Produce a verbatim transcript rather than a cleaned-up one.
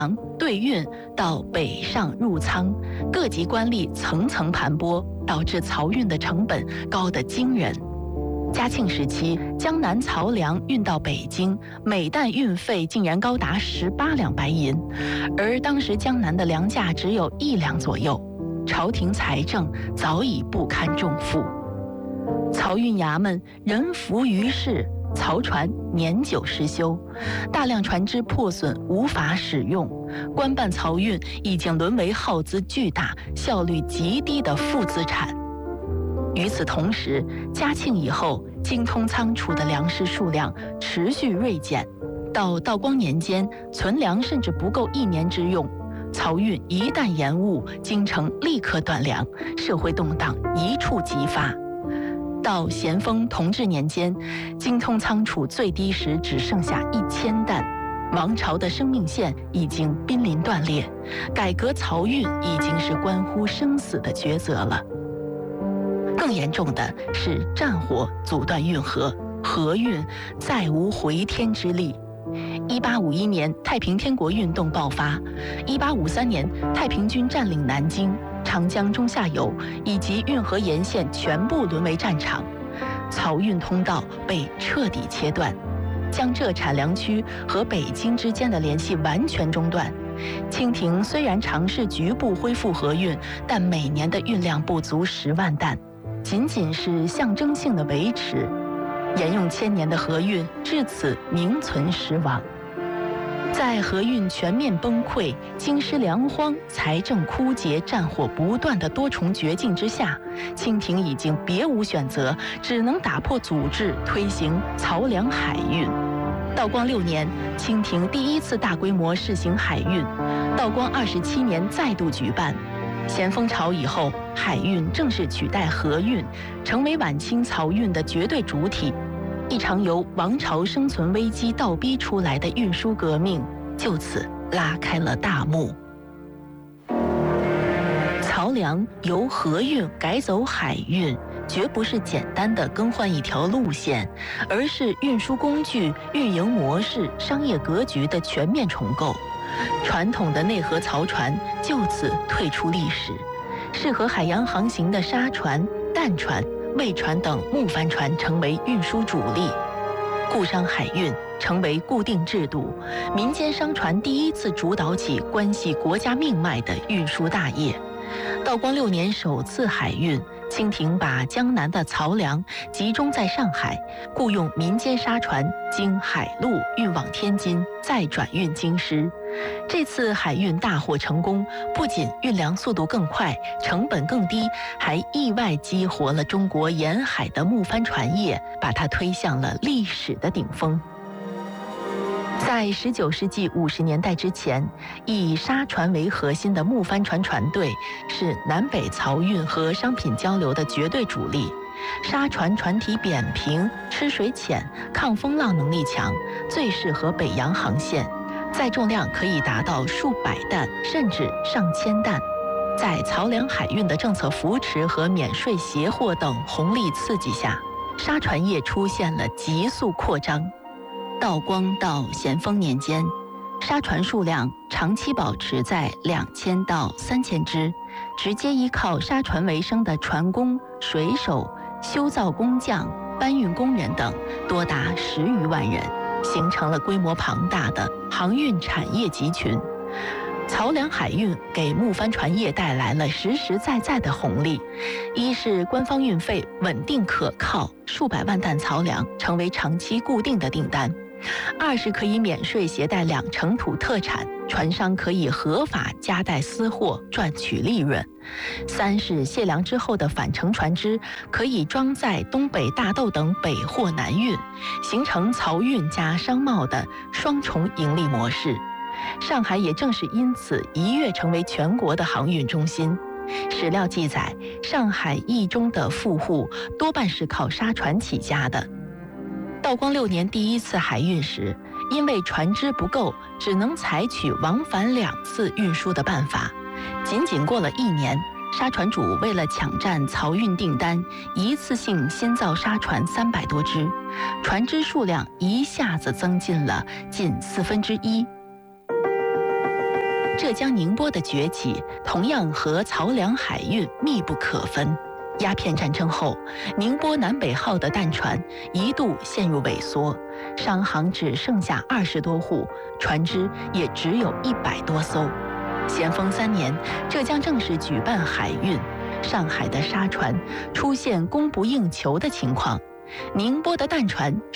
对运到北上入仓，各级官吏层层盘剥，导致漕运的成本高得惊人。嘉庆时期，江南漕粮运到北京，每担运费竟然高达十八两白银，而当时江南的粮价只有一两左右，朝廷财政早已不堪重负。漕运衙门人浮于事，漕船年久失修，大量船只破损无法使用，官办漕运已经沦为耗资巨大、效率极低的负资产。与此同时，嘉庆以后，精通仓储的粮食数量持续锐减，到道光年间，存粮甚至不够一年之用。漕运一旦延误，京城立刻断粮，社会动荡一触即发。到咸丰同治年间，精通仓储最低时只剩下一千担，王朝的生命线已经濒临断裂，改革漕运已经是关乎生死的抉择了。更严重的是战火阻断运河，河运再无回天之力。一八五一年，太平天国运动爆发；一八五三年，太平军占领南京，长江中下游以及运河沿线全部沦为战场，漕运通道被彻底切断，江浙产粮区和北京之间的联系完全中断。清廷虽然尝试局部恢复河运，但每年的运量不足十万担，仅仅是象征性的维持。沿用千年的河运至此名存实亡。在河运全面崩溃、京师粮荒、财政枯竭、战火不断的多重绝境之下，清廷已经别无选择，只能打破组织，推行漕粮海运。道光六年，清廷第一次大规模试行海运；道光二十七年再度举办。咸丰朝以后，海运正式取代河运，成为晚清漕运的绝对主体。一场由王朝生存危机倒逼出来的运输革命，就此拉开了大幕。漕粮由河运改走海运，绝不是简单的更换一条路线，而是运输工具、运营模式、商业格局的全面重构。传统的内河漕船就此退出历史，适合海洋航行的沙船、担船、卫船等木帆船成为运输主力，固商海运成为固定制度，民间商船第一次主导起关系国家命脉的运输大业。道光六年首次海运，清廷把江南的漕粮集中在上海，雇用民间沙船经海路运往天津，再转运京师。这次海运大获成功，不仅运粮速度更快，成本更低，还意外激活了中国沿海的木帆船业，把它推向了历史的顶峰。在十九世纪五十年代之前，以沙船为核心的木帆船船队是南北漕运和商品交流的绝对主力。沙船船体扁平，吃水浅，抗风浪能力强，最适合北洋航线，载重量可以达到数百担，甚至上千担。在漕粮海运的政策扶持和免税协货等红利刺激下，沙船业出现了急速扩张。道光到咸丰年间，沙船数量长期保持在两千到三千只，直接依靠沙船为生的船工、水手、修造工匠、搬运工人等多达十余万人，形成了规模庞大的航运产业集群。漕粮海运给木帆船业带来了实实在在的红利，一是官方运费稳定可靠，数百万担漕粮成为长期固定的订单；二是可以免税携带两成土特产，船商可以合法夹带私货赚取利润；三是卸粮之后的返程船只可以装载东北大豆等北货南运，形成漕运加商贸的双重盈利模式。上海也正是因此一跃成为全国的航运中心。史料记载，上海驿中的富户多半是靠沙船起家的。道光六年第一次海运时，因为船只不够，只能采取往返两次运输的办法。仅仅过了一年，沙船主为了抢占漕运订单，一次性新造沙船三百多只，船只数量一下子增进了近四分之一。 浙江宁波的崛起同样和漕粮海运密不可分。鸦片战争后，宁波南北号的淡船一度陷入萎缩，商行只剩下二十多户，船只也只有一百多艘。咸丰三年，浙江正式举办海运，上海的沙船出现供不应求的情况，宁波的淡船